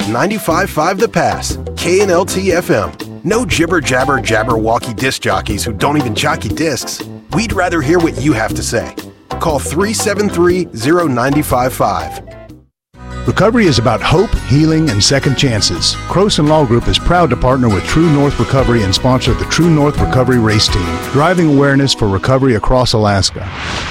95.5 The Pass, KNLT FM. No jibber jabber jabberwocky disc jockeys who don't even jockey discs. We'd rather hear what you have to say. Call 373-0955. Recovery is about hope, healing, and second chances. Croson Law Group is proud to partner with True North Recovery and sponsor the True North Recovery Race Team, driving awareness for recovery across Alaska.